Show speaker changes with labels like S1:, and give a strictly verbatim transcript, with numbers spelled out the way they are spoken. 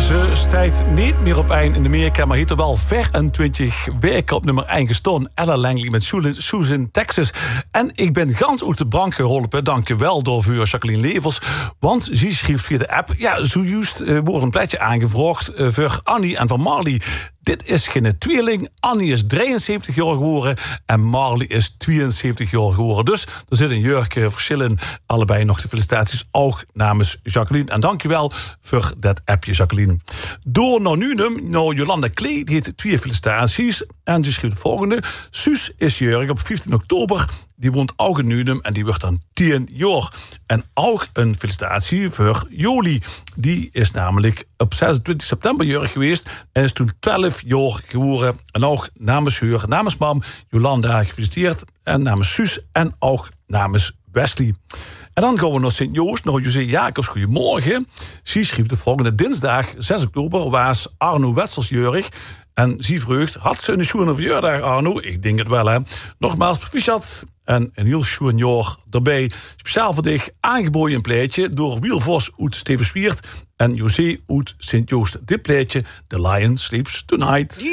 S1: Ze stijgt niet meer op één in Amerika, maar heeft er wel vierentwintig weken op nummer één gestaan. Ella Langley met Susan, Texas. En ik ben gans uit de branche geholpen. Dank je wel door voor Jacqueline Levers. Want ze schreef via de app. Ja, zojuist uh, wordt een plekje aangevraagd uh, voor Annie en voor Marley. Dit is geen tweeling. Annie is drieënzeventig jaar geworden en Marley is tweeënzeventig jaar geworden. Dus er zit een jurk verschil in. Allebei nog de felicitaties, ook namens Jacqueline. En dankjewel voor dat appje, Jacqueline. Door naar nu, naar Jolanda Klee, die heeft twee felicitaties. En ze schreef het volgende. Suus is jarig op vijftien oktober. Die woont ook in Nunum en die wordt dan tien jaar. En ook een felicitatie voor Jolie. Die is namelijk op zesentwintig september jarig geweest en is toen twaalf jaar geworden. En ook namens haar, namens mam Jolanda gefeliciteerd. En namens Suus en ook namens Wesley. En dan gaan we naar Sint-Joost, naar José Jacobs. Goedemorgen. Zij schreef de volgende dinsdag, zes oktober, was Arno Wetsels jarig. En zij vreugd, had ze een schoene verjaardag, Arno? Ik denk het wel, hè. Nogmaals, proficiat. En een heel schoon jaar erbij. Speciaal voor dich aangeboden een pleitje door Wielvos uit Stevenswiert en José uit Sint-Joost. Dit pleitje, The Lion Sleeps Tonight.